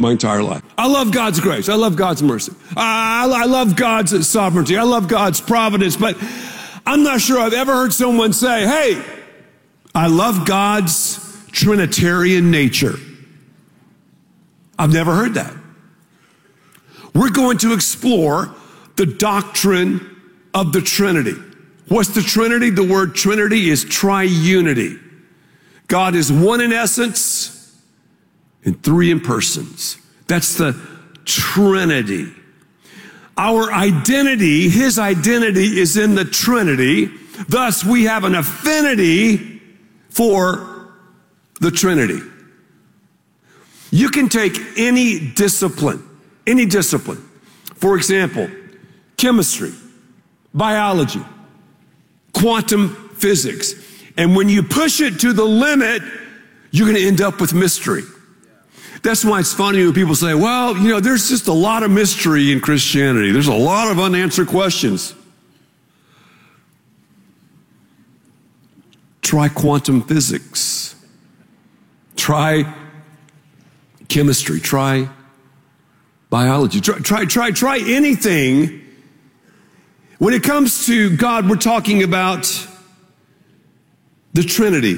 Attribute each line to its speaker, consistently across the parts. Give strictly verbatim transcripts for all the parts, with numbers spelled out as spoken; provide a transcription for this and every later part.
Speaker 1: my entire life. I love God's grace. I love God's mercy. I, I love God's sovereignty. I love God's providence. But I'm not sure I've ever heard someone say, hey, I love God's Trinitarian nature. I've never heard that. We're going to explore the doctrine of the Trinity. What's the Trinity? The word Trinity is triunity. God is one in essence and three in persons. That's the Trinity. Our identity, his identity is in the Trinity. Thus, we have an affinity for the Trinity. You can take any discipline, any discipline. For example, chemistry, biology, quantum physics. And when you push it to the limit, you're going to end up with mystery. That's why it's funny when people say, well, you know, there's just a lot of mystery in Christianity. There's a lot of unanswered questions. Try quantum physics. Try chemistry. Try biology. Try, try, try, try anything. When it comes to God, we're talking about the Trinity.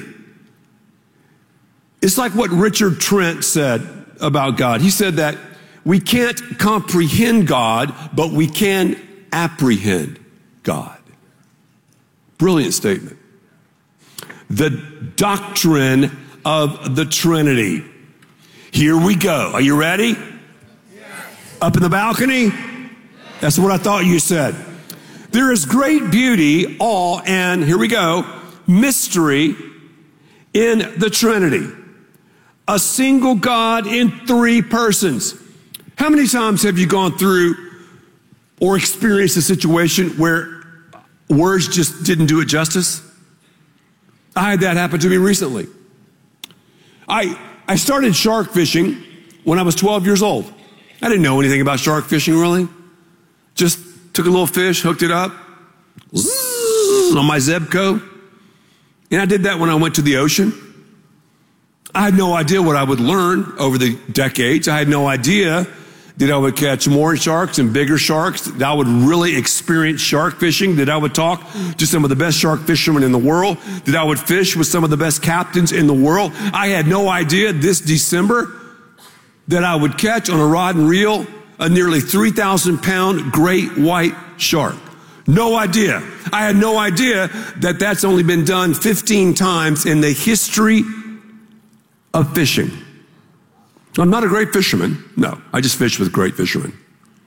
Speaker 1: It's like what Richard Trent said about God. He said that we can't comprehend God, but we can apprehend God. Brilliant statement. The doctrine of the Trinity. Here we go. Are you ready? Yes. Up in the balcony? Yes. That's what I thought you said. There is great beauty, awe, and here we go, mystery in the Trinity. A single God in three persons. How many times have you gone through or experienced a situation where words just didn't do it justice? I had that happen to me recently. I, I started shark fishing when I was twelve years old. I didn't know anything about shark fishing really. Just took a little fish, hooked it up zzz, on my Zebco. And I did that when I went to the ocean. I had no idea what I would learn over the decades. I had no idea that I would catch more sharks and bigger sharks, that I would really experience shark fishing, that I would talk to some of the best shark fishermen in the world, that I would fish with some of the best captains in the world. I had no idea this December that I would catch on a rod and reel a nearly three thousand pound great white shark. No idea. I had no idea that that's only been done fifteen times in the history of fishing. I'm not a great fisherman. No, I just fish with great fishermen.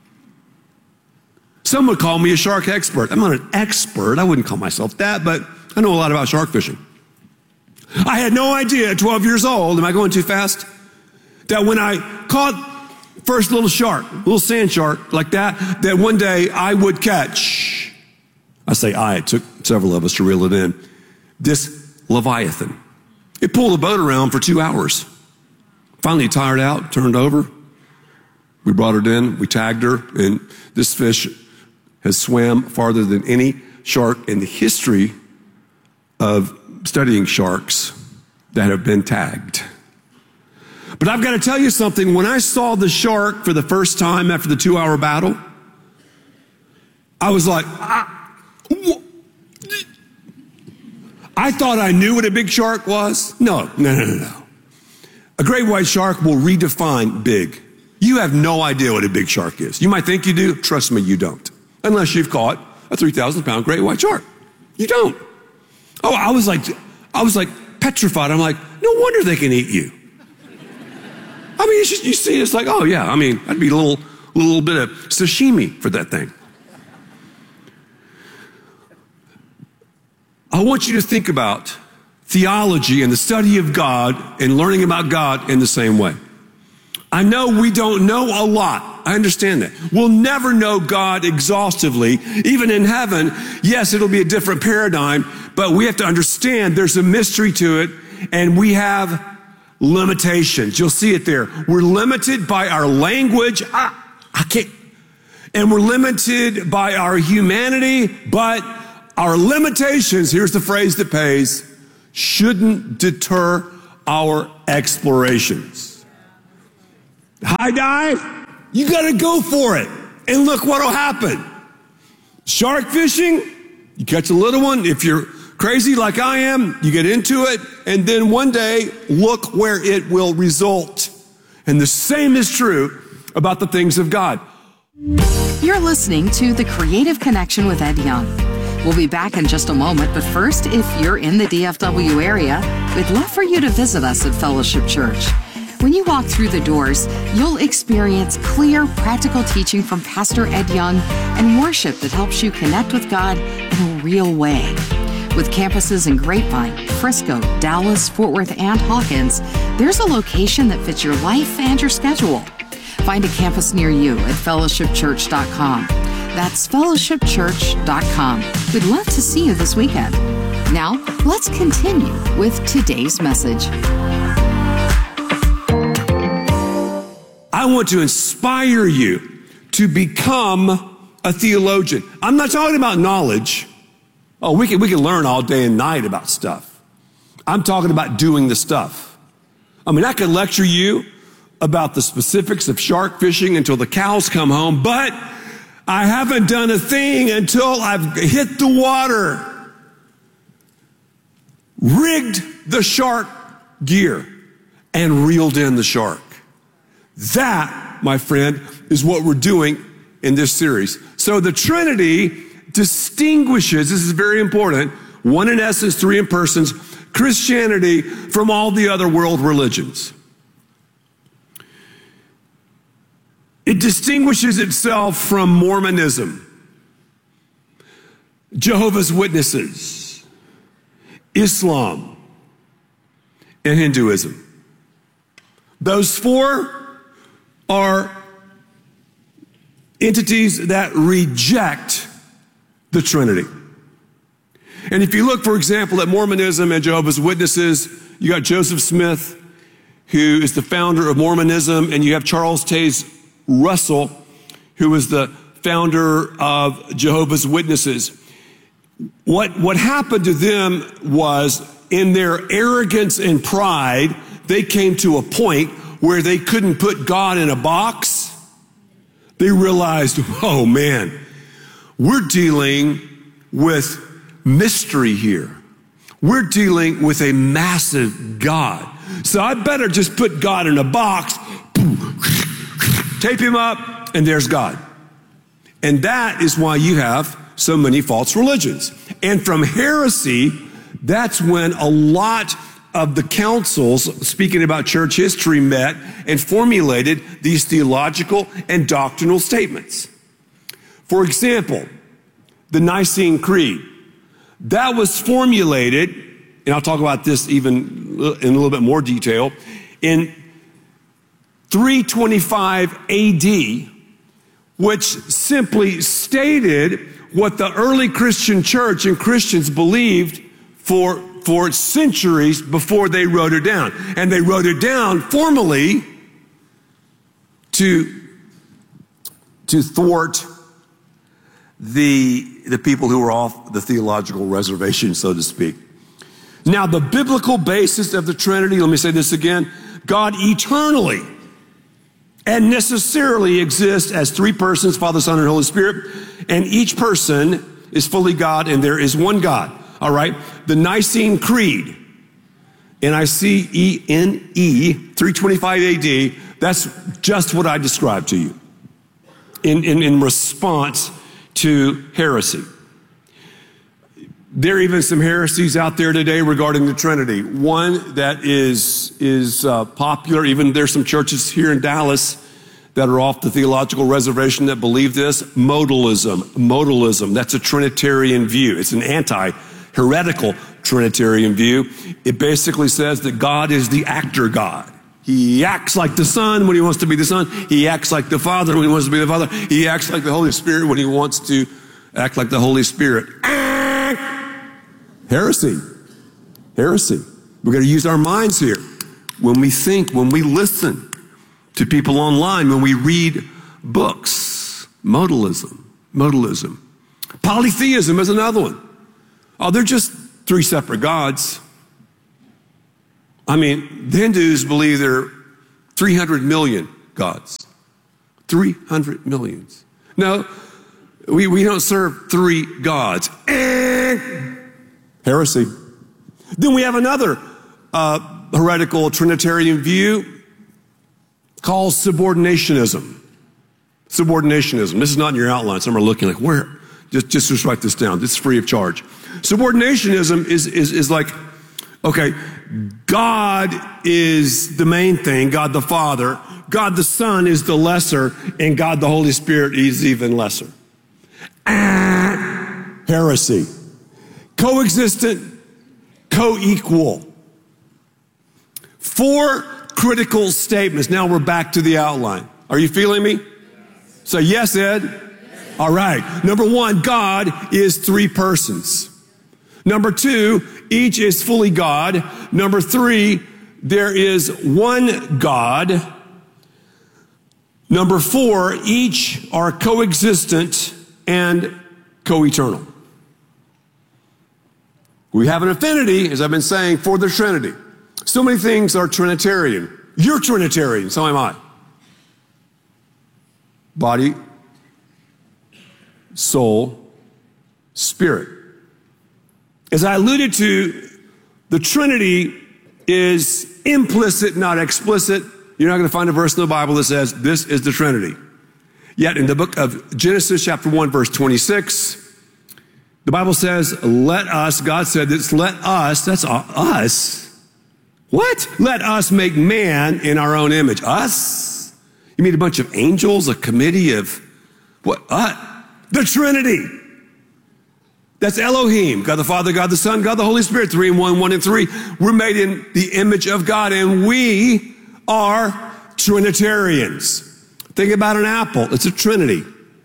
Speaker 1: Some would call me a shark expert. I'm not an expert. I wouldn't call myself that, but I know a lot about shark fishing. I had no idea at twelve years old, am I going too fast? That when I caught first little shark, little sand shark like that, that one day I would catch, I say I, it took several of us to reel it in, this Leviathan. It pulled the boat around for two hours. Finally tired out, turned over. We brought her in, we tagged her, and this fish has swam farther than any shark in the history of studying sharks that have been tagged. But I've got to tell you something. When I saw the shark for the first time after the two-hour battle, I was like, I, I thought I knew what a big shark was. No, no, no, no, no. A great white shark will redefine big. You have no idea what a big shark is. You might think you do. Trust me, you don't. Unless you've caught a three thousand pound great white shark. You don't. Oh, I was like, I was like petrified. I'm like, no wonder they can eat you. I mean, it's just, you see, it's like, oh yeah, I mean, that'd be a little, little bit of sashimi for that thing. I want you to think about theology and the study of God and learning about God in the same way. I know we don't know a lot. I understand that. We'll never know God exhaustively. Even in heaven, yes, it'll be a different paradigm, but we have to understand there's a mystery to it, and we have limitations. You'll see it there. We're limited by our language. I, I can't. And we're limited by our humanity, but our limitations, here's the phrase that pays, shouldn't deter our explorations. High dive, you got to go for it. And look what will happen. Shark fishing, you catch a little one. If you're crazy like I am, you get into it. And then one day, look where it will result. And the same is true about the things of God.
Speaker 2: You're listening to The Creative Connection with Ed Young. We'll be back in just a moment, but first, if you're in the D F W area, we'd love for you to visit us at Fellowship Church. When you walk through the doors, you'll experience clear, practical teaching from Pastor Ed Young and worship that helps you connect with God in a real way. With campuses in Grapevine, Frisco, Dallas, Fort Worth, and Hawkins, there's a location that fits your life and your schedule. Find a campus near you at fellowship church dot com. That's fellowship church dot com. We'd love to see you this weekend. Now, let's continue with today's message.
Speaker 1: I want to inspire you to become a theologian. I'm not talking about knowledge. Oh, we can, we can learn all day and night about stuff. I'm talking about doing the stuff. I mean, I could lecture you about the specifics of shark fishing until the cows come home, but I haven't done a thing until I've hit the water, rigged the shark gear, and reeled in the shark. That, my friend, is what we're doing in this series. So the Trinity distinguishes, this is very important, one in essence, three in persons, Christianity from all the other world religions. It distinguishes itself from Mormonism, Jehovah's Witnesses, Islam, and Hinduism. Those four are entities that reject the Trinity. And if you look, for example, at Mormonism and Jehovah's Witnesses, you got Joseph Smith, who is the founder of Mormonism, and you have Charles Taze Russell, who is the founder of Jehovah's Witnesses. What, what happened to them was, in their arrogance and pride, they came to a point where they couldn't put God in a box. They realized, oh man, we're dealing with mystery here. We're dealing with a massive God. So I better just put God in a box, tape him up, and there's God. And that is why you have so many false religions. And from heresy, that's when a lot of the councils, speaking about church history, met and formulated these theological and doctrinal statements. For example, the Nicene Creed. That was formulated, and I'll talk about this even in a little bit more detail, in three twenty-five A D, which simply stated what the early Christian church and Christians believed for, for centuries before they wrote it down. And they wrote it down formally to, to thwart the, the people who were off the theological reservation, so to speak. Now, the biblical basis of the Trinity, let me say this again, God eternally and necessarily exists as three persons, Father, Son, and Holy Spirit, and each person is fully God, and there is one God, all right? The Nicene Creed, N I C E N E, three twenty-five A D, that's just what I described to you in, in, in response to heresy. There are even some heresies out there today regarding the Trinity. One that is, is uh, popular, even there's some churches here in Dallas that are off the theological reservation that believe this, modalism. Modalism, that's a Trinitarian view. It's an anti-heretical Trinitarian view. It basically says that God is the actor God. He acts like the Son when he wants to be the Son. He acts like the Father when he wants to be the Father. He acts like the Holy Spirit when he wants to act like the Holy Spirit. Heresy. Heresy. We're going to use our minds here when we think, when we listen to people online, when we read books. Modalism. Modalism. Polytheism is another one. Oh, they're just three separate gods. I mean, the Hindus believe there are three hundred million gods. three hundred millions. No, we, we don't serve three gods. Eh, heresy. Then we have another uh, heretical Trinitarian view called subordinationism. Subordinationism. This is not in your outline. Some are looking like, where? Just, just, just write this down. This is free of charge. Subordinationism is, is, is like, okay, God is the main thing, God the Father. God the Son is the lesser, and God the Holy Spirit is even lesser. Ah, heresy. Coexistent, co-equal. Four critical statements. Now we're back to the outline. Are you feeling me? Say yes, Ed. Yes. All right. Number one, God is three persons. Number two, each is fully God. Number three, there is one God. Number four, each are coexistent and co-eternal. We have an affinity, as I've been saying, for the Trinity. So many things are Trinitarian. You're Trinitarian, so am I. Body, soul, spirit. As I alluded to, the Trinity is implicit, not explicit. You're not going to find a verse in the Bible that says this is the Trinity. Yet in the book of Genesis chapter one, verse twenty-six, the Bible says, let us, God said this, let us, that's us. What? Let us make man in our own image. Us? You mean a bunch of angels, a committee of what? Uh, the Trinity. That's Elohim, God the Father, God the Son, God the Holy Spirit, three in one, one in three. We're made in the image of God, and we are Trinitarians. Think about an apple. It's a trinity.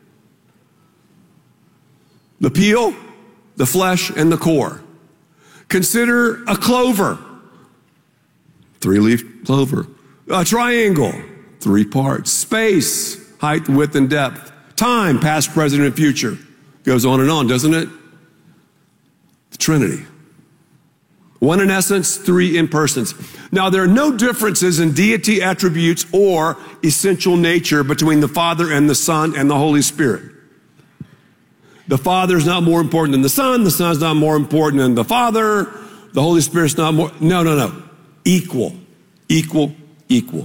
Speaker 1: The peel, the flesh, and the core. Consider a clover. Three-leaf clover. A triangle. Three parts. Space, height, width, and depth. Time, past, present, and future. Goes on and on, doesn't it? The Trinity. One in essence, three in persons. Now, there are no differences in deity attributes or essential nature between the Father and the Son and the Holy Spirit. The Father is not more important than the Son. The Son is not more important than the Father. The Holy Spirit is not more. No, no, no. Equal. Equal. Equal.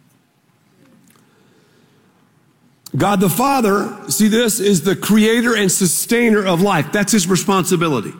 Speaker 1: God the Father, see this, is the creator and sustainer of life. That's his responsibility.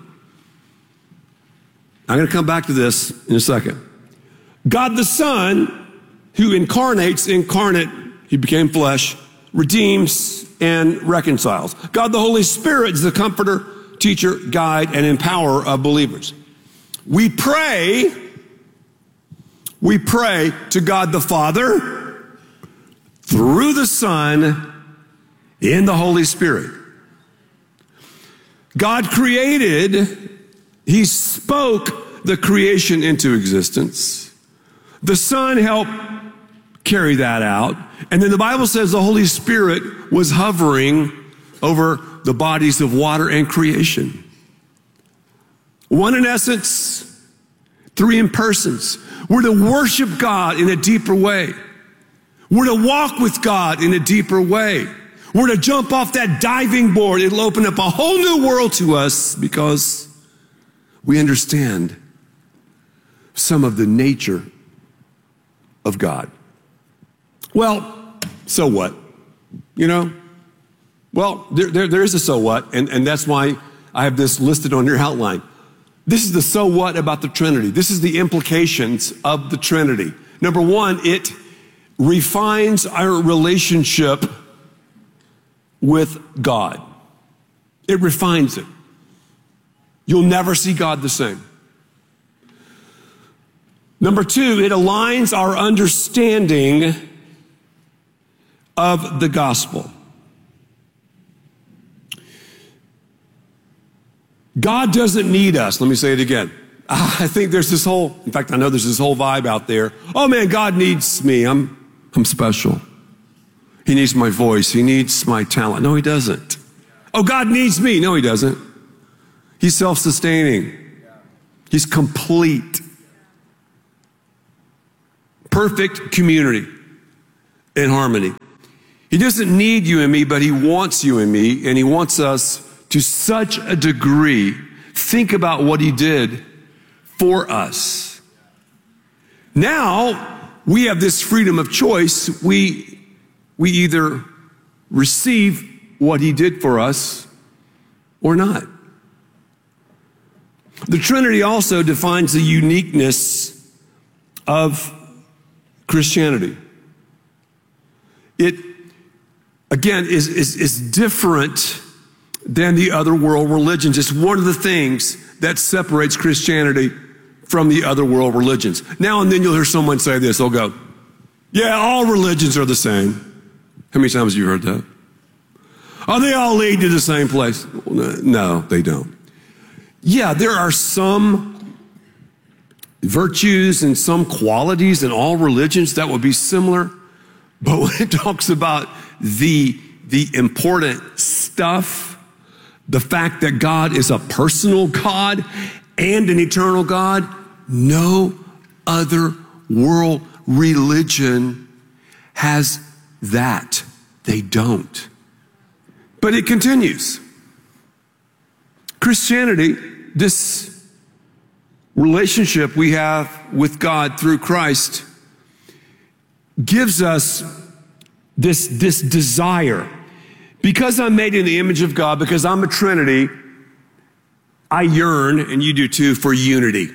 Speaker 1: I'm going to come back to this in a second. God the Son, who incarnates, incarnate, he became flesh, redeems and reconciles. God the Holy Spirit is the comforter, teacher, guide, and empowerer of believers. We pray, we pray to God the Father through the Son in the Holy Spirit. God created, he spoke the creation into existence. The Son helped carry that out. And then the Bible says the Holy Spirit was hovering over the bodies of water and creation. One in essence, three in persons. We're to worship God in a deeper way. We're to walk with God in a deeper way. We're to jump off that diving board. It'll open up a whole new world to us because we understand some of the nature of God. Well, so what? You know? Well, there, there, there is a so what, and, and that's why I have this listed on your outline. This is the so what about the Trinity. This is the implications of the Trinity. Number one, it refines our relationship with God. It refines it. You'll never see God the same. Number two, it aligns our understanding of the gospel. God doesn't need us. Let me say it again. I think there's this whole, in fact, I know there's this whole vibe out there. Oh man, God needs me. I'm, I'm special. He needs my voice. He needs my talent. No, he doesn't. Oh, God needs me. No, he doesn't. He's self-sustaining. He's complete. Perfect community. in harmony. He doesn't need you and me, but he wants you and me, and he wants us to such a degree. Think about what he did for us. Now, we have this freedom of choice. We, we either receive what he did for us or not. The Trinity also defines the uniqueness of Christianity. It, again, is, is, is different than the other world religions. It's one of the things that separates Christianity from the other world religions. Now and then you'll hear someone say this. They'll go, yeah, all religions are the same. How many times have you heard that? Oh, they all lead to the same place. No, they don't. Yeah, there are some virtues and some qualities in all religions that would be similar. But when it talks about the, the important stuff, the fact that God is a personal God and an eternal God, no other world religion has that. They don't. But it continues. Christianity, this relationship we have with God through Christ, gives us this, this desire. Because I'm made in the image of God, because I'm a Trinity, I yearn, and you do too, for unity.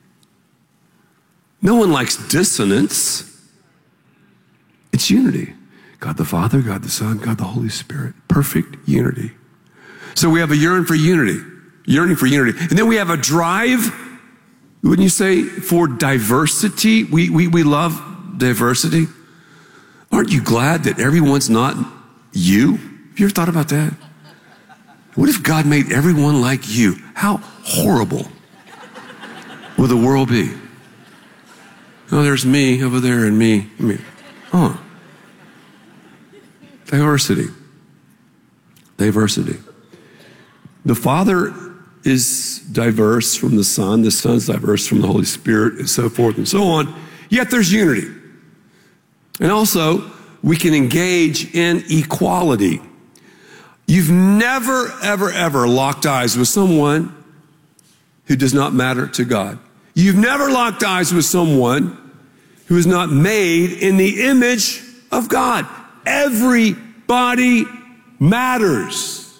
Speaker 1: No one likes dissonance. It's unity. God the Father, God the Son, God the Holy Spirit. Perfect unity. So we have a yearn for unity, yearning for unity. And then we have a drive, wouldn't you say, for diversity? We, we, we love diversity. Aren't you glad that everyone's not you? Have you ever thought about that? What if God made everyone like you? How horrible would the world be? Oh, there's me over there and me. I mean, oh. Diversity. Diversity. The Father is diverse from the Son. The Son's diverse from the Holy Spirit, and so forth and so on. Yet there's unity. And also, we can engage in equality. You've never, ever, ever locked eyes with someone who does not matter to God. You've never locked eyes with someone who is not made in the image of God. Everybody matters.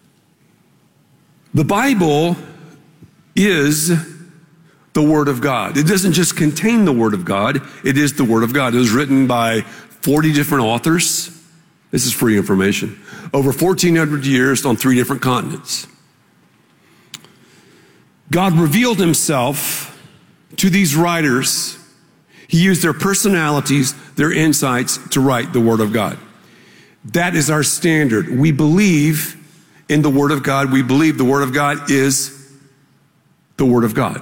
Speaker 1: The Bible is the Word of God. It doesn't just contain the Word of God. It is the Word of God. It was written by forty different authors. This is free information. Over fourteen hundred years on three different continents. God revealed himself to these writers. He used their personalities, their insights to write the Word of God. That is our standard. We believe in the Word of God. We believe the Word of God is the Word of God.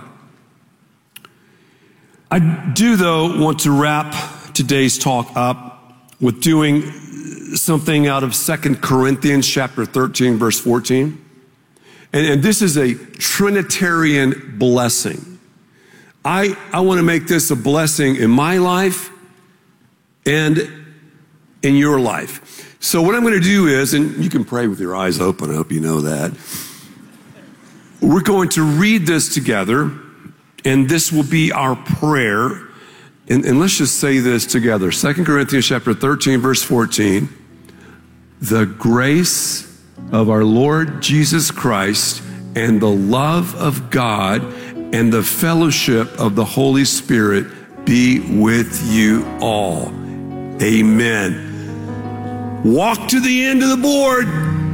Speaker 1: I do, though, want to wrap today's talk up with doing something out of Second Corinthians chapter thirteen, verse fourteen. And, and this is a Trinitarian blessing. I, I want to make this a blessing in my life and in your life. So what I'm going to do is, and you can pray with your eyes open, I hope you know that. We're going to read this together, and this will be our prayer. And, and let's just say this together. Second Corinthians chapter thirteen, verse fourteen. The grace of our Lord Jesus Christ and the love of God and the fellowship of the Holy Spirit be with you all. Amen. Walk to the end of the board.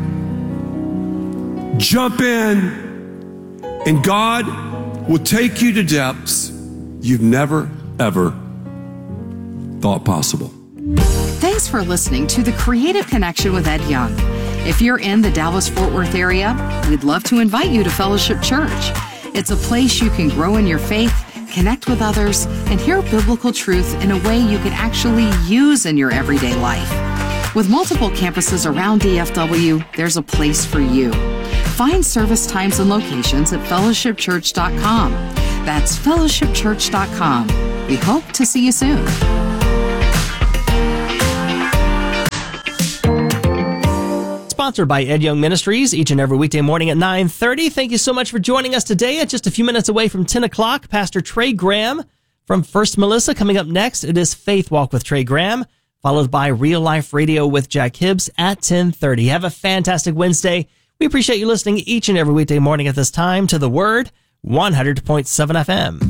Speaker 1: Jump in. And God will take you to depths you've never, ever thought possible.
Speaker 2: Thanks for listening to The Creative Connection with Ed Young. If you're in the Dallas-Fort Worth area, we'd love to invite you to Fellowship Church. It's a place you can grow in your faith, connect with others, and hear biblical truth in a way you can actually use in your everyday life. With multiple campuses around D F W, there's a place for you. Find service times and locations at fellowship church dot com. That's fellowship church dot com. We hope to see you soon.
Speaker 3: sponsored by Ed Young Ministries each and every weekday morning at nine thirty. Thank you so much for joining us today. At just a few minutes away from ten o'clock, Pastor Trey Graham from First Melissa. Coming up next, it is Faith Walk with Trey Graham, followed by Real Life Radio with Jack Hibbs at ten thirty. Have a fantastic Wednesday. We appreciate you listening each and every weekday morning at this time to The Word, one hundred point seven F M.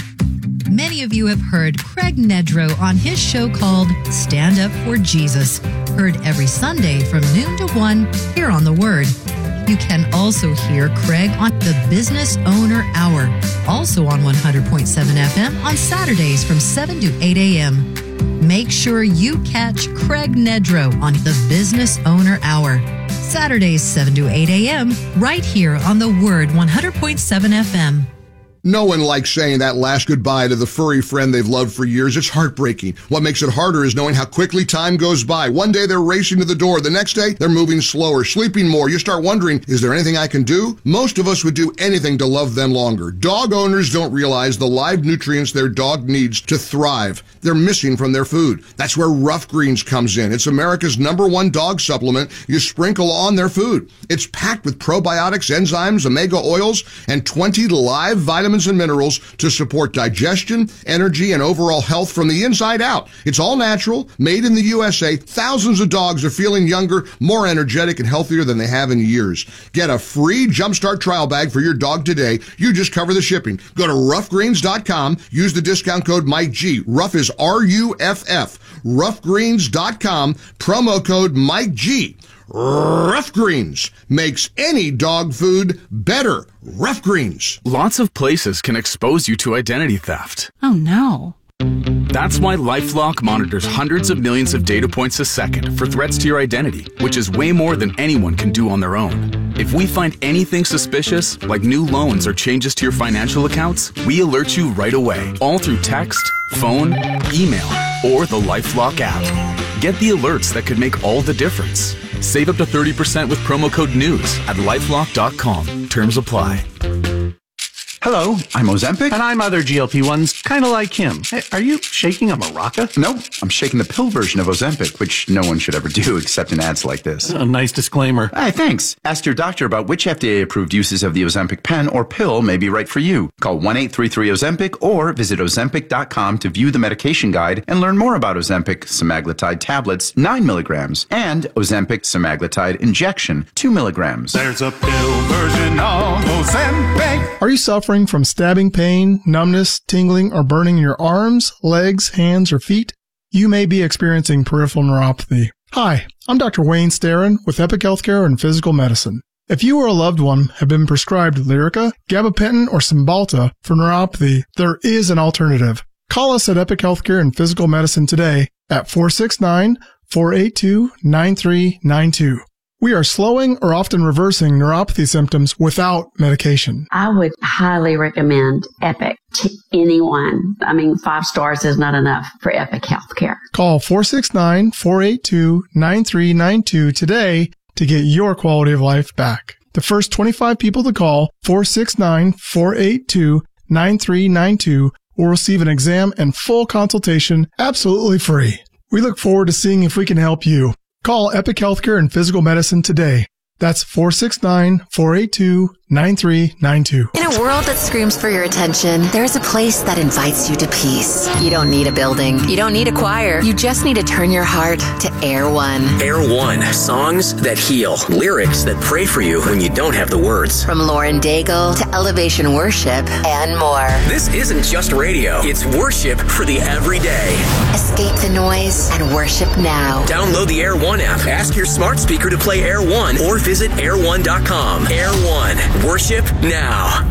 Speaker 4: Many of you have heard Craig Nedrow on his show called Stand Up for Jesus, heard every Sunday from noon to one here on The Word. You can also hear Craig on the Business Owner Hour, also on one hundred point seven F M on Saturdays from seven to eight a.m. Make sure you catch Craig Nedrow on the Business Owner Hour, Saturdays seven to eight a.m. right here on The Word one hundred point seven F M.
Speaker 5: No one likes saying that last goodbye to the furry friend they've loved for years. It's heartbreaking. What makes it harder is knowing how quickly time goes by. One day they're racing to the door. The next day they're moving slower, sleeping more. You start wondering, is there anything I can do? Most of us would do anything to love them longer. Dog owners don't realize the live nutrients their dog needs to thrive. They're missing from their food. That's where Rough Greens comes in. It's America's number one dog supplement you sprinkle on their food. It's packed with probiotics, enzymes, omega oils, and twenty live vitamins and minerals to support digestion, energy, and overall health from the inside out. It's all natural, made in the U S A. Thousands of dogs are feeling younger, more energetic, and healthier than they have in years. Get a free Jumpstart trial bag for your dog today. You just cover the shipping. Go to rough greens dot com. Use the discount code Mike G. Rough is R U F F. rough greens dot com. Promo code Mike G. Rough Greens makes any dog food better. Rough Greens.
Speaker 6: Lots of places can expose you to identity theft.
Speaker 2: Oh, no.
Speaker 6: That's why LifeLock monitors hundreds of millions of data points a second for threats to your identity, which is way more than anyone can do on their own. If we find anything suspicious, like new loans or changes to your financial accounts, we alert you right away, all through text, phone, email, or the LifeLock app. Get the alerts that could make all the difference. Save up to thirty percent with promo code NEWS at lifelock dot com. Terms apply.
Speaker 7: Hello, I'm Ozempic.
Speaker 8: And I'm other G L P ones, kind of like him. Hey, are you shaking a maraca?
Speaker 7: No, I'm shaking the pill version of Ozempic, which no one should ever do except in ads like this.
Speaker 8: A nice disclaimer.
Speaker 7: Hey, thanks. Ask your doctor about which F D A-approved uses of the Ozempic pen or pill may be right for you. Call one eight three three Ozempic or visit ozempic dot com to view the medication guide and learn more about Ozempic semaglutide tablets, nine milligrams, and Ozempic semaglutide injection, two milligrams.
Speaker 9: There's a pill version of Ozempic.
Speaker 10: Are you suffering from stabbing pain, numbness, tingling, or burning in your arms, legs, hands, or feet? You may be experiencing peripheral neuropathy. Hi, I'm Doctor Wayne Starrin with Epic Healthcare and Physical Medicine. If you or a loved one have been prescribed Lyrica, gabapentin, or Cymbalta for neuropathy, there is an alternative. Call us at Epic Healthcare and Physical Medicine today at four six nine, four eight two, nine three nine two. We are slowing or often reversing neuropathy symptoms without medication.
Speaker 11: I would highly recommend Epic to anyone. I mean, five stars is not enough for Epic Healthcare.
Speaker 10: Call four six nine, four eight two, nine three nine two today to get your quality of life back. The first twenty-five people to call four six nine, four eight two, nine three nine two will receive an exam and full consultation absolutely free. We look forward to seeing if we can help you. Call Epic Healthcare and Physical Medicine today. That's four six nine, four eight two, nine three nine two.
Speaker 12: In a world that screams for your attention, there's a place that invites you to peace. You don't need a building. You don't need a choir. You just need to turn your heart to Air One.
Speaker 13: Air One. Songs that heal. Lyrics that pray for you when you don't have the words.
Speaker 12: From Lauren Daigle to Elevation Worship and more.
Speaker 13: This isn't just radio. It's worship for the everyday.
Speaker 12: Escape the noise and worship now.
Speaker 13: Download the Air One app. Ask your smart speaker to play Air One or visit air one dot com. Air One. Worship now.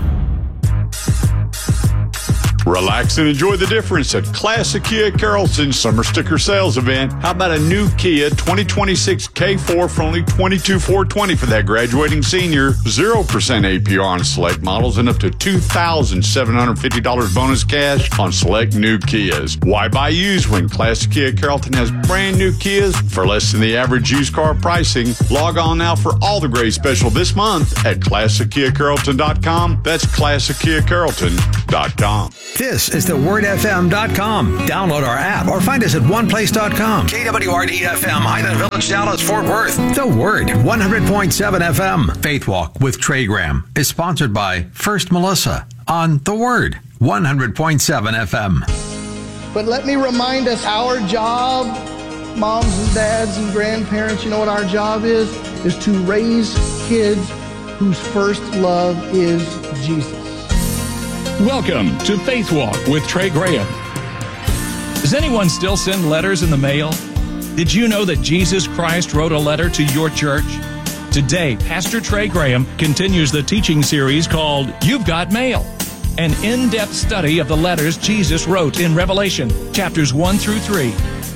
Speaker 14: Relax and enjoy the difference at Classic Kia Carrollton's Summer Sticker Sales Event. How about a new Kia twenty twenty-six K four for only twenty-two thousand four hundred twenty dollars for that graduating senior? zero percent A P R on select models and up to two thousand seven hundred fifty dollars bonus cash on select new Kias. Why buy used when Classic Kia Carrollton has brand new Kias for less than the average used car pricing? Log on now for all the great special this month at classic kia carrollton dot com. That's classic kia carrollton dot com.
Speaker 15: This is the word f m dot com. Download our app or find us at one place dot com. K W R D F M, Highland Village, Dallas, Fort Worth. The Word, one hundred point seven F M. Faith Walk with Trey Graham is sponsored by First Melissa on The Word, one hundred point seven F M.
Speaker 16: But let me remind us, our job, moms and dads and grandparents, you know what our job is? Is to raise kids whose first love is Jesus.
Speaker 17: Welcome to Faith Walk with Trey Graham. Does anyone still send letters in the mail? Did you know that Jesus Christ wrote a letter to your church? Today, Pastor Trey Graham continues the teaching series called You've Got Mail, an in-depth study of the letters Jesus wrote in Revelation, chapters one through three.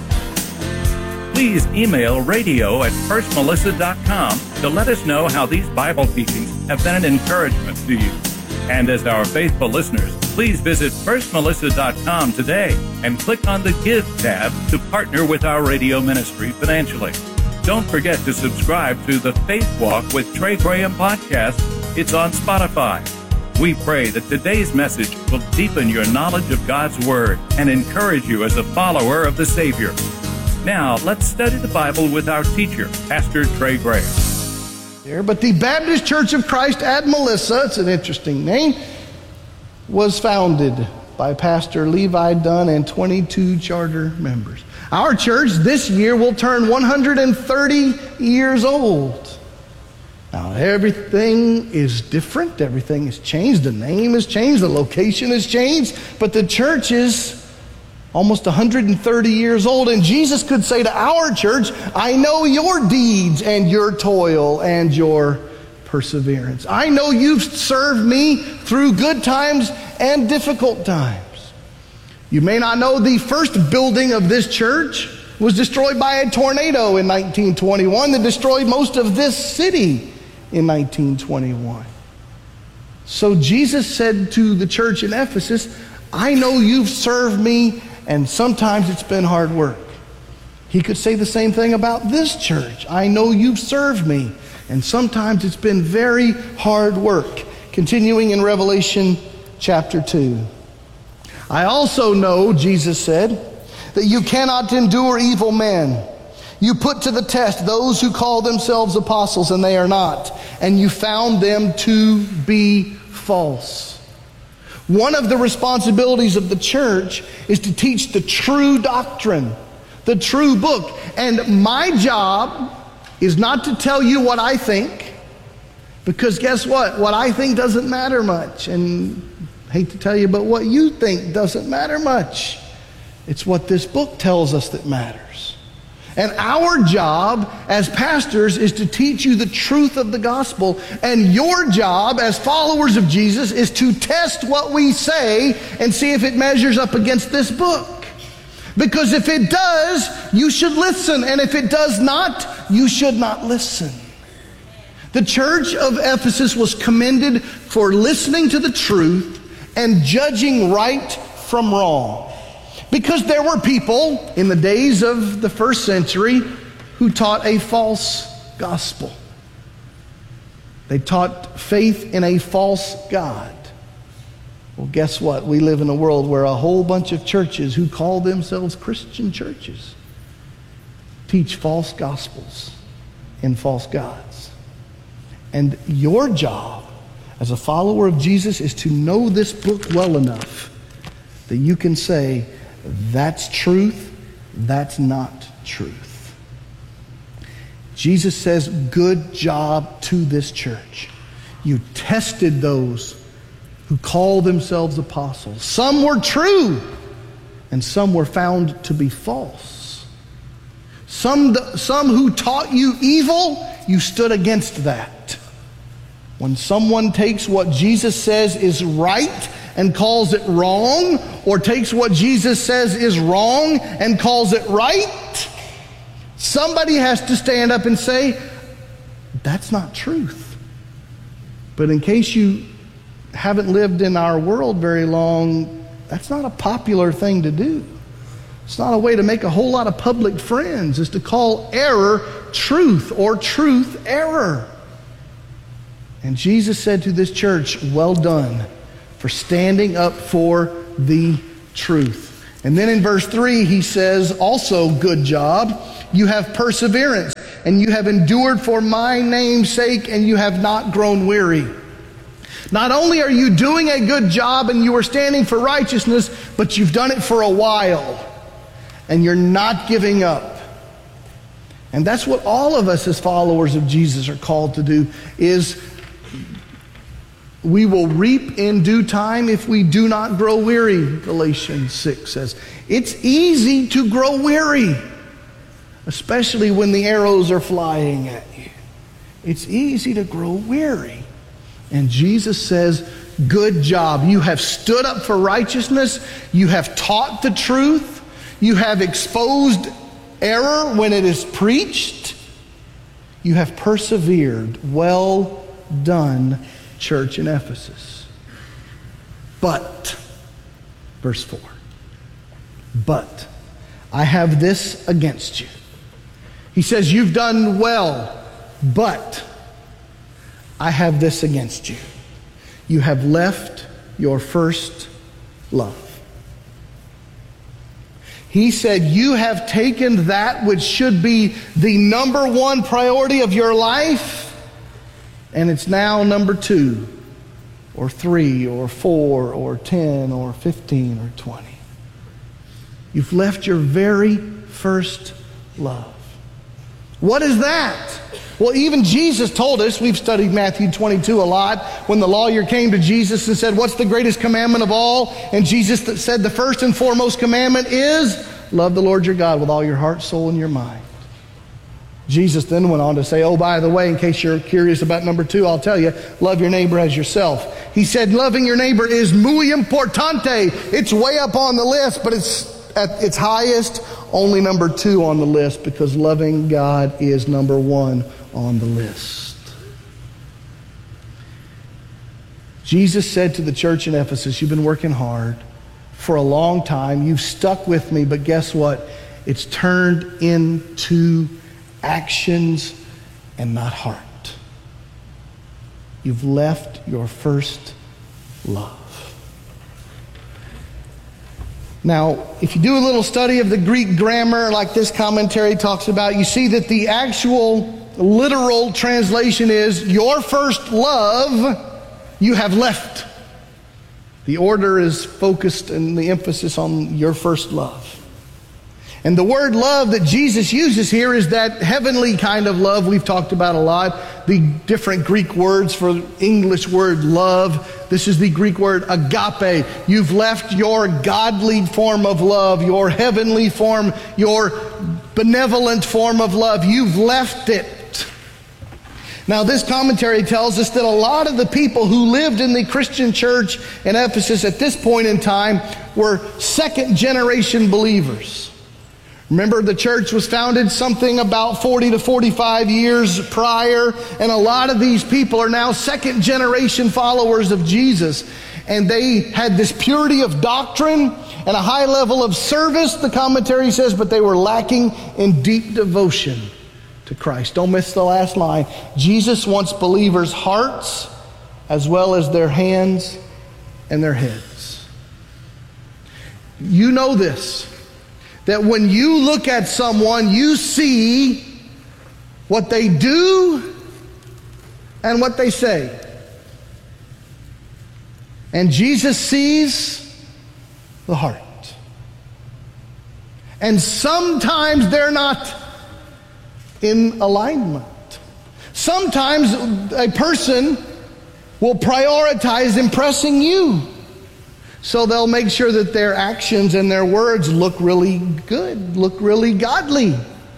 Speaker 18: Please email radio at first melissa dot com to let us know how these Bible teachings have been an encouragement to you. And as our faithful listeners, please visit first melissa dot com today and click on the Give tab to partner with our radio ministry financially. Don't forget to subscribe to the Faith Walk with Trey Graham podcast. It's on Spotify. We pray that today's message will deepen your knowledge of God's Word and encourage you as a follower of the Savior. Now, let's study the Bible with our teacher, Pastor Trey Graham.
Speaker 16: But the Baptist Church of Christ at Melissa, it's an interesting name, was founded by Pastor Levi Dunn and twenty-two charter members. Our church this year will turn one hundred thirty years old. Now, everything is different. Everything has changed. The name has changed. The location has changed. But the church is almost one hundred thirty years old. And Jesus could say to our church, I know your deeds and your toil and your perseverance. I know you've served me through good times and difficult times. You may not know the first building of this church was destroyed by a tornado in nineteen twenty-one that destroyed most of this city in nineteen twenty-one. So Jesus said to the church in Ephesus, I know you've served me, and sometimes it's been hard work. He could say the same thing about this church. I know you've served me, and sometimes it's been very hard work. Continuing in Revelation chapter two. I also know, Jesus said, that you cannot endure evil men. You put to the test those who call themselves apostles, and they are not. And you found them to be false. One of the responsibilities of the church is to teach the true doctrine, the true book. And my job is not to tell you what I think, because guess what? What I think doesn't matter much. And I hate to tell you, but what you think doesn't matter much. It's what this book tells us that matters. And our job as pastors is to teach you the truth of the gospel. And your job as followers of Jesus is to test what we say and see if it measures up against this book. Because if it does, you should listen. And if it does not, you should not listen. The church of Ephesus was commended for listening to the truth and judging right from wrong. Because there were people in the days of the first century who taught a false gospel. They taught faith in a false God. Well, guess what? We live in a world where a whole bunch of churches who call themselves Christian churches teach false gospels and false gods. And your job as a follower of Jesus is to know this book well enough that you can say, that's truth, that's not truth. Jesus says, good job to this church. You tested those who call themselves apostles. Some were true, and some were found to be false. Some, some who taught you evil, you stood against that. When someone takes what Jesus says is right and calls it wrong, or takes what Jesus says is wrong and calls it right, somebody has to stand up and say, that's not truth. But in case you haven't lived in our world very long, that's not a popular thing to do. It's not a way to make a whole lot of public friends, is to call error truth or truth error. And Jesus said to this church, well done, for standing up for the truth. And then in verse three, he says, also, good job. You have perseverance, and you have endured for my name's sake, and you have not grown weary. Not only are you doing a good job and you are standing for righteousness, but you've done it for a while, and you're not giving up. And that's what all of us as followers of Jesus are called to do, is we will reap in due time if we do not grow weary, Galatians six says. It's easy to grow weary, especially when the arrows are flying at you. It's easy to grow weary. And Jesus says, good job. You have stood up for righteousness. You have taught the truth. You have exposed error when it is preached. You have persevered. Well done, church in Ephesus. But, verse four, but I have this against you. He says, you've done well, but I have this against you. You have left your first love. He said, you have taken that which should be the number one priority of your life, and it's now number two, or three, or four, or ten, or fifteen, or twenty. You've left your very first love. What is that? Well, even Jesus told us, we've studied Matthew twenty-two a lot, when the lawyer came to Jesus and said, what's the greatest commandment of all? And Jesus said the first and foremost commandment is, love the Lord your God with all your heart, soul, and your mind. Jesus then went on to say, oh, by the way, in case you're curious about number two, I'll tell you, love your neighbor as yourself. He said loving your neighbor is muy importante. It's way up on the list, but it's at its highest, only number two on the list, because loving God is number one on the list. Jesus said to the church in Ephesus, you've been working hard for a long time. You've stuck with me, but guess what? It's turned into actions and not heart. You've left your first love. Now, if you do a little study of the Greek grammar, like this commentary talks about, you see that the actual literal translation is, your first love you have left. The order is focused and the emphasis on your first love. And the word love that Jesus uses here is that heavenly kind of love we've talked about a lot. The different Greek words for English word love. This is the Greek word agape. You've left your godly form of love, your heavenly form, your benevolent form of love. You've left it. Now, this commentary tells us that a lot of the people who lived in the Christian church in Ephesus at this point in time were second generation believers. Remember, the church was founded something about forty to forty-five years prior, and a lot of these people are now second generation followers of Jesus. And they had this purity of doctrine and a high level of service, the commentary says, but they were lacking in deep devotion to Christ. Don't miss the last line. Jesus wants believers' hearts as well as their hands and their heads. You know this, that when you look at someone, you see what they do and what they say. And Jesus sees the heart. And sometimes they're not in alignment. Sometimes a person will prioritize impressing you. So they'll make sure that their actions and their words look really good, look really godly.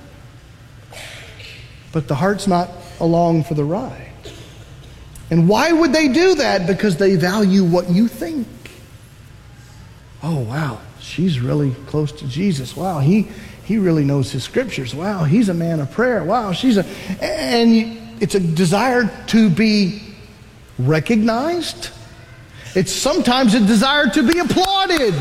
Speaker 16: But the heart's not along for the ride. And why would they do that? Because they value what you think. Oh, wow, she's really close to Jesus. Wow, he he really knows his scriptures. Wow, he's a man of prayer. Wow, she's a... And you, it's a desire to be recognized. It's sometimes a desire to be applauded.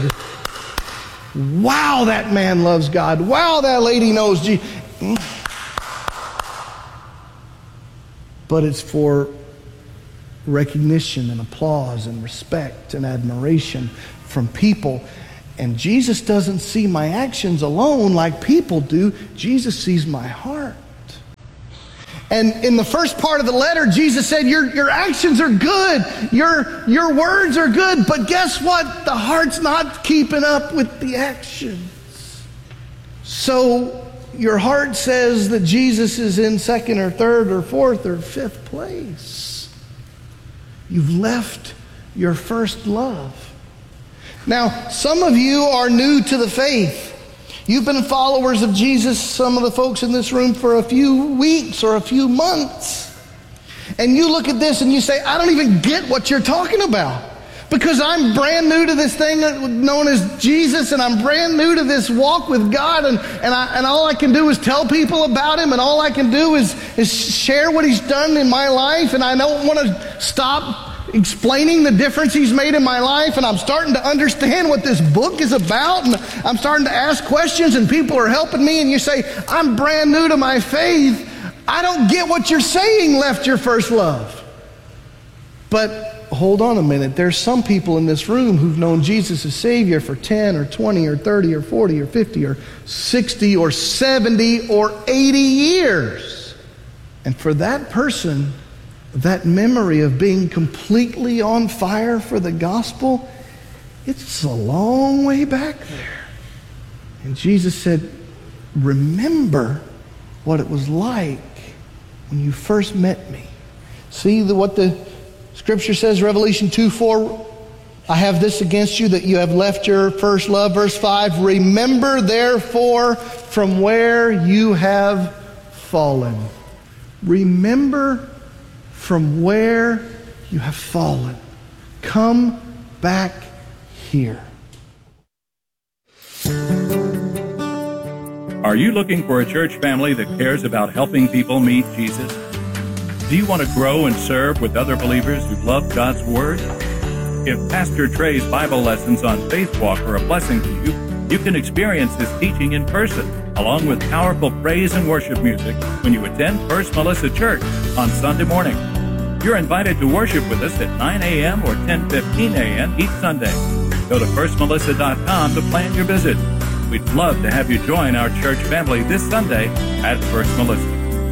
Speaker 16: Wow, that man loves God. Wow, that lady knows Jesus. But it's for recognition and applause and respect and admiration from people. And Jesus doesn't see my actions alone like people do. Jesus sees my heart. And in the first part of the letter, Jesus said, your, your actions are good. Your, your words are good. But guess what? The heart's not keeping up with the actions. So your heart says that Jesus is in second or third or fourth or fifth place. You've left your first love. Now, some of you are new to the faith. You've been followers of Jesus, some of the folks in this room, for a few weeks or a few months. And you look at this and you say, I don't even get what you're talking about. Because I'm brand new to this thing known as Jesus, and I'm brand new to this walk with God, and, and, I, and all I can do is tell people about Him, and all I can do is, is share what He's done in my life, and I don't want to stop explaining the difference He's made in my life, and I'm starting to understand what this book is about, and I'm starting to ask questions, and people are helping me, and you say, I'm brand new to my faith. I don't get what you're saying, left your first love. But hold on a minute. There's some people in this room who've known Jesus as Savior for ten or twenty or thirty or forty or fifty or sixty or seventy or eighty years. And for that person, that memory of being completely on fire for the gospel, it's a long way back there. And Jesus said, remember what it was like when you first met me. See the, what the Scripture says, Revelation two four, I have this against you, that you have left your first love. Verse five, remember therefore from where you have fallen. Remember from where you have fallen. Come back here.
Speaker 18: Are you looking for a church family that cares about helping people meet Jesus? Do you want to grow and serve with other believers who love God's Word? If Pastor Trey's Bible lessons on Faith Walk are a blessing to you, you can experience this teaching in person, along with powerful praise and worship music when you attend First Melissa Church on Sunday morning. You're invited to worship with us at nine a.m. or ten fifteen a.m. each Sunday. Go to first melissa dot com to plan your visit. We'd love to have you join our church family this Sunday at First Melissa.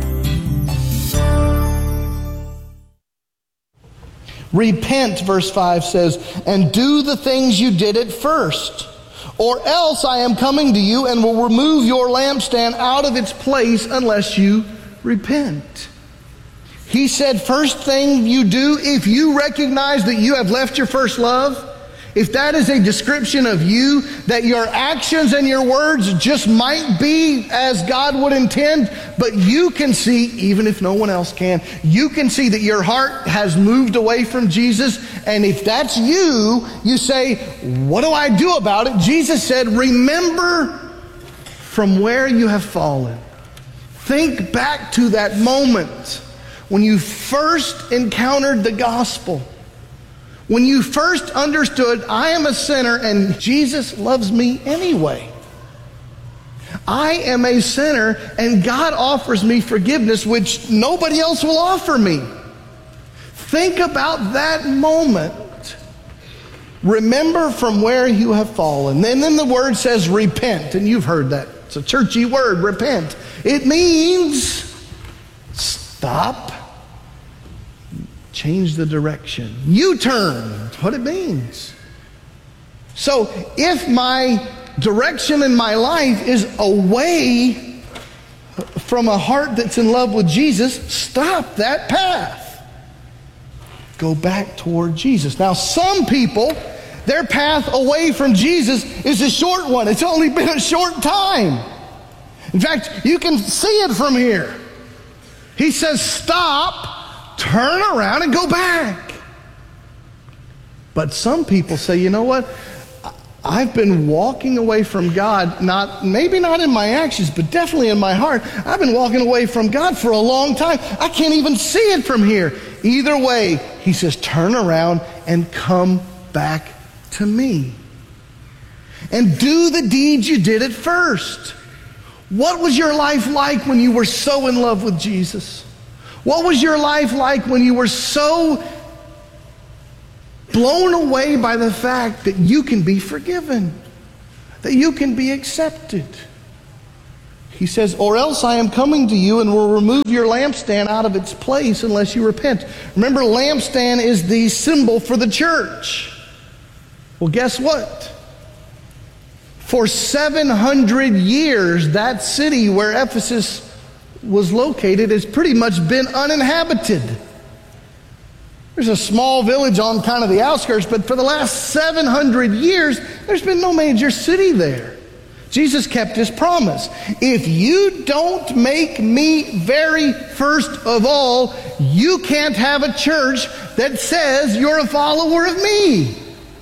Speaker 16: Repent, verse five says, and do the things you did at first, or else I am coming to you and will remove your lampstand out of its place unless you repent. He said, first thing you do, if you recognize that you have left your first love, if that is a description of you, that your actions and your words just might be as God would intend, but you can see, even if no one else can, you can see that your heart has moved away from Jesus. And if that's you, you say, what do I do about it? Jesus said, remember from where you have fallen. Think back to that moment when you first encountered the gospel. When you first understood, I am a sinner and Jesus loves me anyway. I am a sinner and God offers me forgiveness which nobody else will offer me. Think about that moment. Remember from where you have fallen. And then the word says repent, and you've heard that. It's a churchy word, repent. It means stop. Change the direction. U-turn. That's what it means. So if my direction in my life is away from a heart that's in love with Jesus, stop that path. Go back toward Jesus. Now, some people, their path away from Jesus is a short one. It's only been a short time. In fact, you can see it from here. He says, stop. Turn around and go back. But some people say, you know what? I've been walking away from God, not maybe not in my actions, but definitely in my heart. I've been walking away from God for a long time. I can't even see it from here. Either way, he says, turn around and come back to me. And do the deeds you did at first. What was your life like when you were so in love with Jesus? What was your life like when you were so blown away by the fact that you can be forgiven, that you can be accepted. He says, or else I am coming to you and will remove your lampstand out of its place unless you repent. Remember, lampstand is the symbol for the church. Well, guess what? For seven hundred years, that city where Ephesus was located has pretty much been uninhabited. There's a small village on kind of the outskirts, but for the last seven hundred years, there's been no major city there. Jesus kept his promise. If you don't make me very first of all, you can't have a church that says you're a follower of me.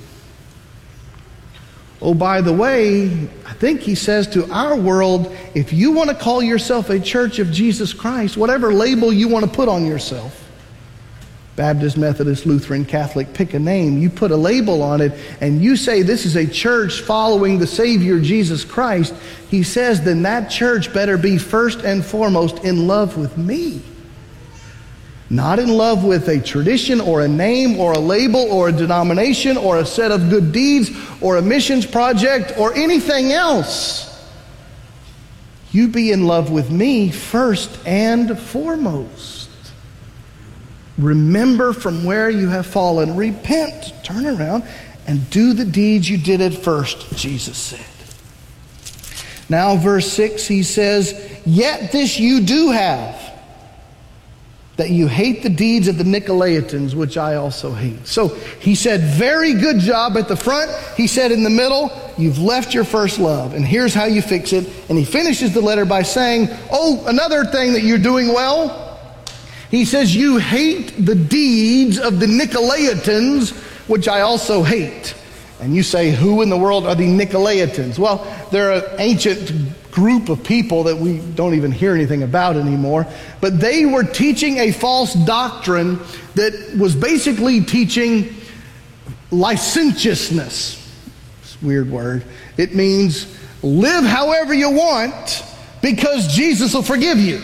Speaker 16: Oh, by the way, I think he says to our world, if you want to call yourself a church of Jesus Christ, whatever label you want to put on yourself, Baptist, Methodist, Lutheran, Catholic, pick a name. You put a label on it and you say this is a church following the Savior Jesus Christ. He says then that church better be first and foremost in love with me. Not in love with a tradition or a name or a label or a denomination or a set of good deeds or a missions project or anything else. You be in love with me first and foremost. Remember from where you have fallen. Repent, turn around, and do the deeds you did at first, Jesus said. Now, verse six, he says, yet this you do have, that you hate the deeds of the Nicolaitans, which I also hate. So he said, very good job at the front. He said in the middle, you've left your first love, and here's how you fix it. And he finishes the letter by saying, oh, another thing that you're doing well. He says, you hate the deeds of the Nicolaitans, which I also hate. And you say, who in the world are the Nicolaitans? Well, they're an ancient group of people that we don't even hear anything about anymore. But they were teaching a false doctrine that was basically teaching licentiousness. It's a weird word. It means live however you want because Jesus will forgive you.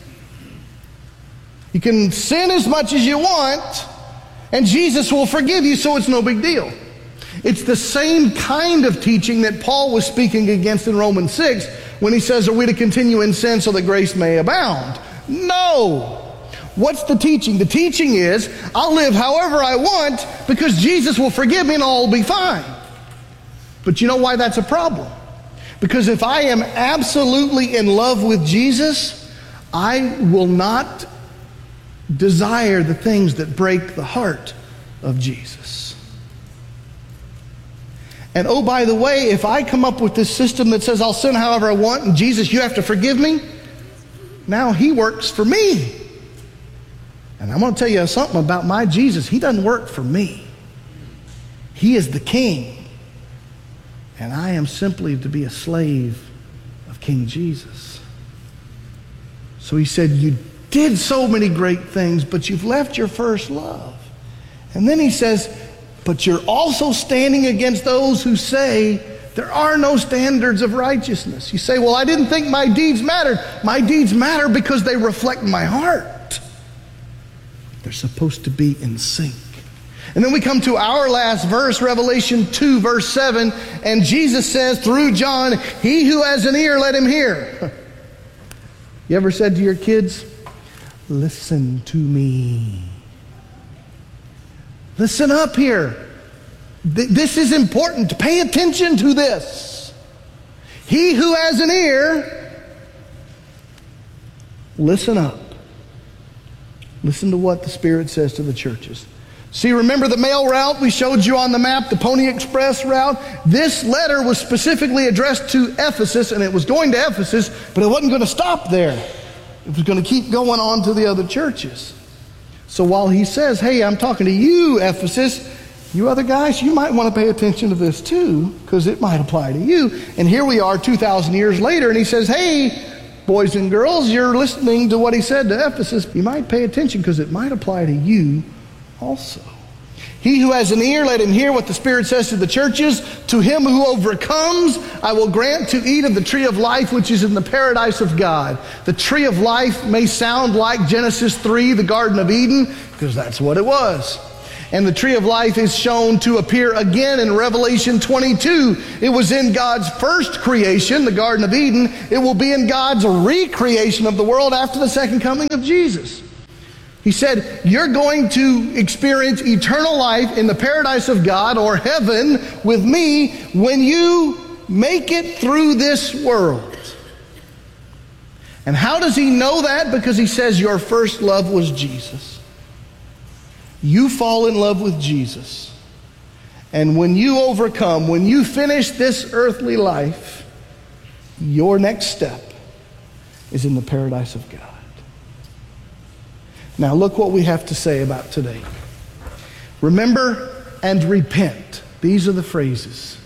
Speaker 16: You can sin as much as you want, and Jesus will forgive you, so it's no big deal. It's the same kind of teaching that Paul was speaking against in Romans six when he says, are we to continue in sin so that grace may abound? No. What's the teaching? The teaching is, I'll live however I want because Jesus will forgive me and all will be fine. But you know why that's a problem? Because if I am absolutely in love with Jesus, I will not desire the things that break the heart of Jesus. And oh, by the way, if I come up with this system that says I'll sin however I want and Jesus, you have to forgive me, now he works for me. And I'm going to tell you something about my Jesus. He doesn't work for me. He is the king. And I am simply to be a slave of King Jesus. So he said, you did so many great things, but you've left your first love. And then he says, but you're also standing against those who say there are no standards of righteousness. You say, well, I didn't think my deeds mattered. My deeds matter because they reflect my heart. They're supposed to be in sync. And then we come to our last verse, Revelation two, verse seven, and Jesus says through John, he who has an ear, let him hear. You ever said to your kids, listen to me. Listen up here. Th- this is important. Pay attention to this. He who has an ear, listen up. Listen to what the Spirit says to the churches. See, remember the mail route we showed you on the map, the Pony Express route? This letter was specifically addressed to Ephesus, and it was going to Ephesus, but it wasn't going to stop there. It was going to keep going on to the other churches. So while he says, hey, I'm talking to you, Ephesus, you other guys, you might want to pay attention to this too, because it might apply to you. And here we are two thousand years later, and he says, hey, boys and girls, you're listening to what he said to Ephesus. You might pay attention because it might apply to you also. He who has an ear, let him hear what the Spirit says to the churches. To him who overcomes, I will grant to eat of the tree of life, which is in the paradise of God. The tree of life may sound like Genesis three, the Garden of Eden, because that's what it was. And the tree of life is shown to appear again in Revelation twenty-two. It was in God's first creation, the Garden of Eden. It will be in God's recreation of the world after the second coming of Jesus. He said, you're going to experience eternal life in the paradise of God, or heaven, with me when you make it through this world. And how does he know that? Because he says your first love was Jesus. You fall in love with Jesus. And when you overcome, when you finish this earthly life, your next step is in the paradise of God. Now look what we have to say about today. Remember and repent. These are the phrases.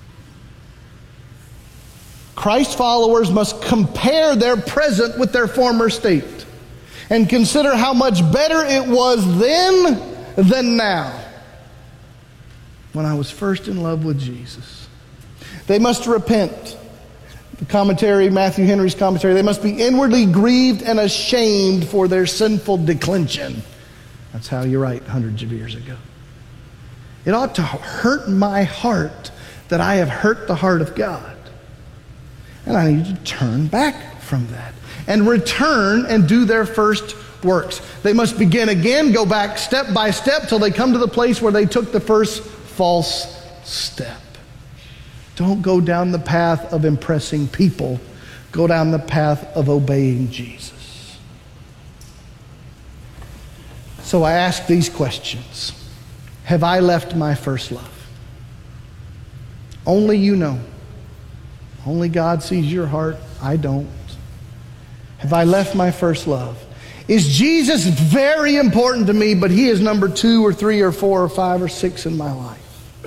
Speaker 16: Christ followers must compare their present with their former state and consider how much better it was then than now, when I was first in love with Jesus. They must repent. The commentary, Matthew Henry's commentary, they must be inwardly grieved and ashamed for their sinful declension. That's how you write hundreds of years ago. It ought to hurt my heart that I have hurt the heart of God. And I need to turn back from that and return and do their first works. They must begin again, go back step by step till they come to the place where they took the first false step. Don't go down the path of impressing people. Go down the path of obeying Jesus. So I ask these questions. Have I left my first love? Only you know. Only God sees your heart. I don't. Have I left my first love? Is Jesus very important to me, but he is number two or three or four or five or six in my life?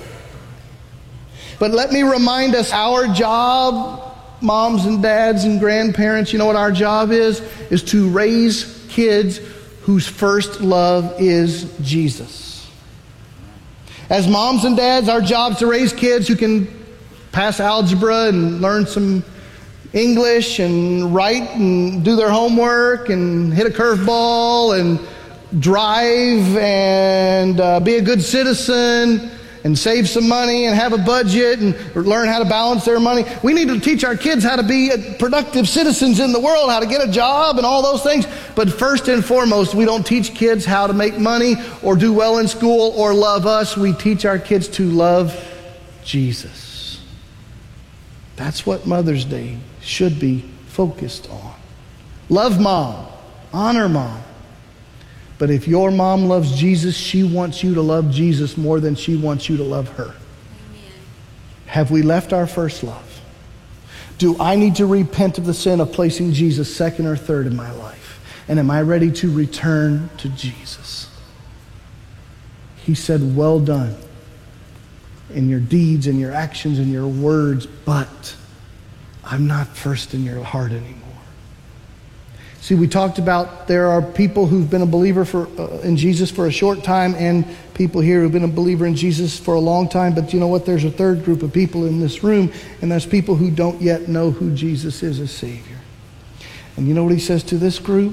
Speaker 16: But let me remind us, our job, moms and dads and grandparents, you know what our job is? Is to raise kids whose first love is Jesus. As moms and dads, our job is to raise kids who can pass algebra and learn some English and write and do their homework and hit a curveball and drive and uh, be a good citizen and save some money and have a budget and learn how to balance their money. We need to teach our kids how to be productive citizens in the world, how to get a job and all those things. But first and foremost, we don't teach kids how to make money or do well in school or love us. We teach our kids to love Jesus. That's what Mother's Day should be focused on. Love mom. Honor mom. But if your mom loves Jesus, she wants you to love Jesus more than she wants you to love her. Amen. Have we left our first love? Do I need to repent of the sin of placing Jesus second or third in my life? And am I ready to return to Jesus? He said, well done in your deeds and your actions and your words, but I'm not first in your heart anymore. See, we talked about there are people who've been a believer for uh, in Jesus for a short time and people here who've been a believer in Jesus for a long time. But you know what? There's a third group of people in this room, and that's people who don't yet know who Jesus is as Savior. And you know what he says to this group?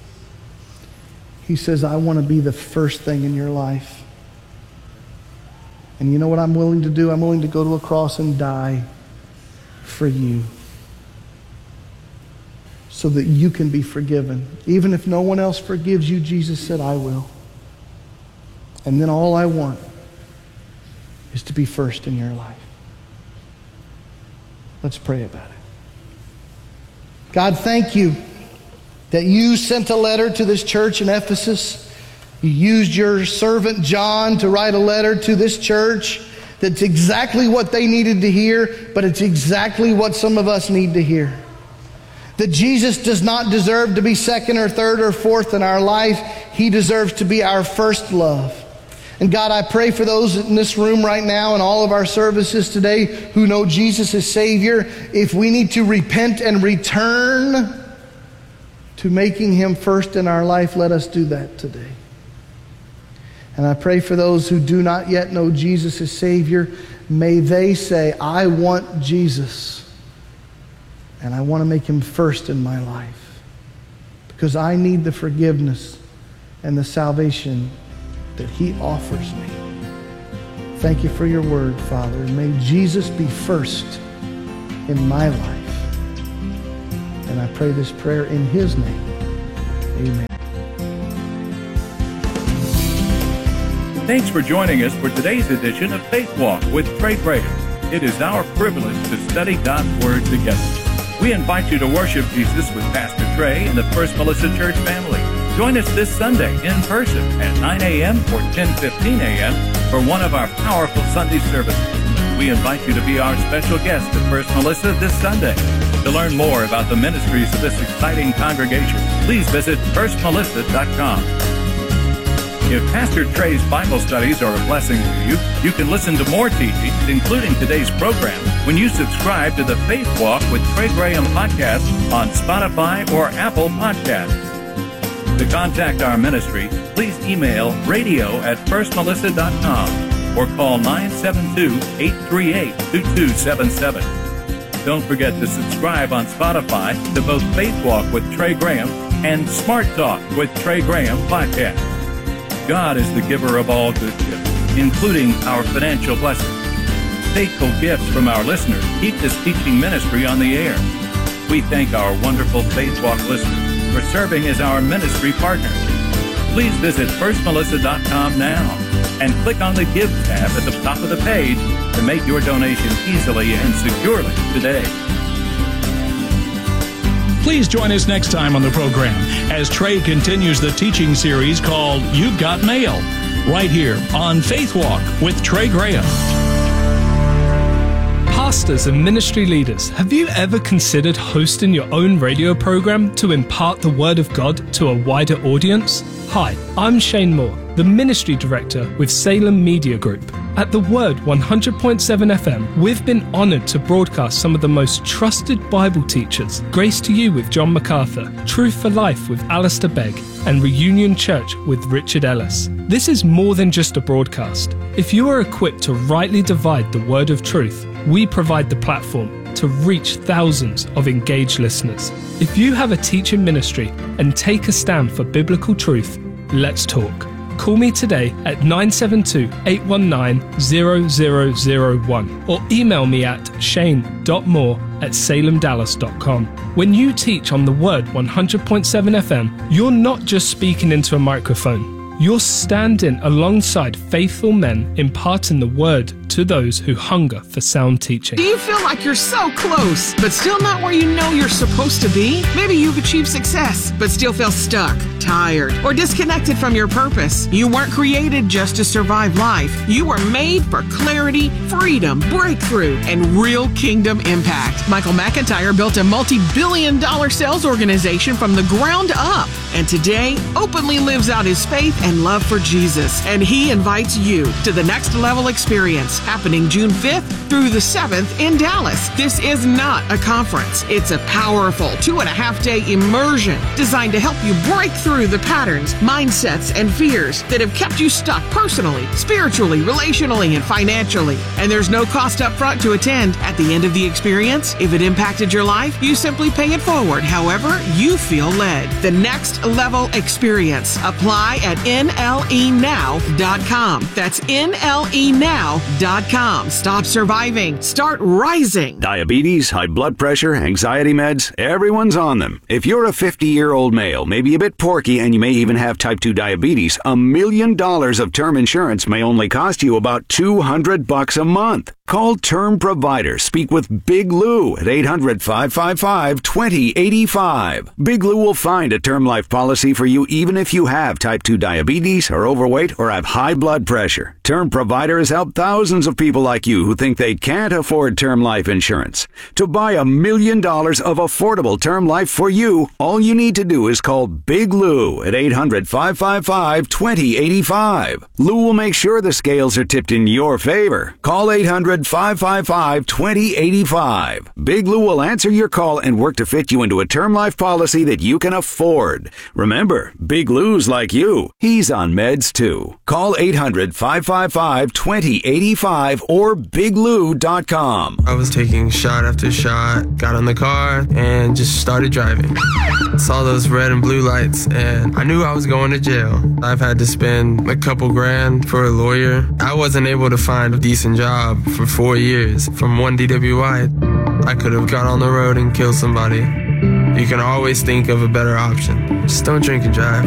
Speaker 16: He says, I want to be the first thing in your life. And you know what I'm willing to do? I'm willing to go to a cross and die for you, so that you can be forgiven. Even if no one else forgives you, Jesus said, I will. And then all I want is to be first in your life. Let's pray about it. God, thank you that you sent a letter to this church in Ephesus. You used your servant John to write a letter to this church that's exactly what they needed to hear, but it's exactly what some of us need to hear. That Jesus does not deserve to be second or third or fourth in our life. He deserves to be our first love. And God, I pray for those in this room right now and all of our services today who know Jesus as Savior. If we need to repent and return to making Him first in our life, let us do that today. And I pray for those who do not yet know Jesus as Savior. May they say, I want Jesus. And I want to make Him first in my life, because I need the forgiveness and the salvation that he offers me. Thank you for your word, Father. May Jesus be first in my life. And I pray this prayer in his name. Amen.
Speaker 18: Thanks for joining us for today's edition of Faith Walk with Trey Graham. It is our privilege to study God's Word together. We invite you to worship Jesus with Pastor Trey and the First Melissa Church family. Join us this Sunday in person at nine a.m. or ten fifteen a.m. for one of our powerful Sunday services. We invite you to be our special guest at First Melissa this Sunday. To learn more about the ministries of this exciting congregation, please visit first melissa dot com. If Pastor Trey's Bible studies are a blessing to you, you can listen to more teachings, including today's program, when you subscribe to the Faith Walk with Trey Graham podcast on Spotify or Apple Podcasts. To contact our ministry, please email radio at first melissa dot com or call nine seven two, eight three eight, two two seven seven. Don't forget to subscribe on Spotify to both Faith Walk with Trey Graham and Smart Talk with Trey Graham podcast. God is the giver of all good gifts, including our financial blessings. Faithful gifts from our listeners keep this teaching ministry on the air. We thank our wonderful Faith Walk listeners for serving as our ministry partners. Please visit first melissa dot com now and click on the Give tab at the top of the page to make your donation easily and securely today.
Speaker 17: Please join us next time on the program as Trey continues the teaching series called You've Got Mail, right here on Faith Walk with Trey Graham.
Speaker 19: Pastors and ministry leaders, have you ever considered hosting your own radio program to impart the Word of God to a wider audience? Hi, I'm Shane Moore, the Ministry Director with Salem Media Group. At The Word one hundred point seven F M, we've been honored to broadcast some of the most trusted Bible teachers. Grace to You with John MacArthur, Truth for Life with Alistair Begg, and Reunion Church with Richard Ellis. This is more than just a broadcast. If you are equipped to rightly divide the word of truth, we provide the platform to reach thousands of engaged listeners. If you have a teaching ministry and take a stand for biblical truth, let's talk. Call me today at nine seven two, eight one nine, zero zero zero one or email me at shane dot moore at salem dallas dot com. When you teach on The Word one hundred point seven F M, you're not just speaking into a microphone. You're standing alongside faithful men imparting the Word to those who hunger for sound teaching.
Speaker 20: Do you feel like you're so close, but still not where you know you're supposed to be? Maybe you've achieved success, but still feel stuck, tired, or disconnected from your purpose. You weren't created just to survive life. You were made for clarity, freedom, breakthrough, and real kingdom impact. Michael McIntyre built a multi-billion dollar sales organization from the ground up, and today openly lives out his faith and love for Jesus. And he invites you to the Next Level Experience, happening June fifth through the seventh in Dallas. This is not a conference. It's a powerful two and a half day immersion designed to help you break through the patterns, mindsets, and fears that have kept you stuck personally, spiritually, relationally, and financially. And there's no cost up front to attend. At the end of the experience, if it impacted your life, you simply pay it forward however you feel led. The Next Level Experience. Apply at N L E now dot com. That's N L E now dot com. Stop surviving. Start rising.
Speaker 21: Diabetes, high blood pressure, anxiety meds, everyone's on them. If you're a fifty-year-old male, maybe a bit porky, and you may even have type two diabetes, a million dollars of term insurance may only cost you about two hundred bucks a month. Call Term Provider. Speak with Big Lou at eight hundred, five five five, two zero eight five. Big Lou will find a term life policy for you even if you have type two diabetes, are overweight, or have high blood pressure. Term Provider has helped thousands of people like you who think they can't afford term life insurance. To buy a million dollars of affordable term life for you, all you need to do is call Big Lou at eight hundred, five five five, two zero eight five. Lou will make sure the scales are tipped in your favor. Call eight hundred, hundred, five five five, two zero eight five. Big Lou will answer your call and work to fit you into a term life policy that you can afford. Remember, Big Lou's like you. He's on meds too. Call eight hundred, five five five, two zero eight five or big lou dot com.
Speaker 1: I was taking shot after shot, got in the car, and just started driving. Saw those red and blue lights, and I knew I was going to jail. I've had to spend a couple grand for a lawyer. I wasn't able to find a decent job for four years. From one D W I, I could have got on the road and killed somebody. You can always think of a better option. Just don't drink and drive.